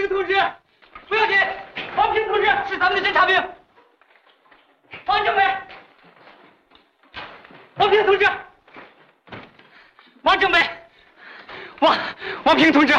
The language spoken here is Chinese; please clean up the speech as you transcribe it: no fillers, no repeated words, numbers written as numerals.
平同志，不要紧，王平同志是咱们的侦察兵。王政委，王平同志，王政委，王平同志，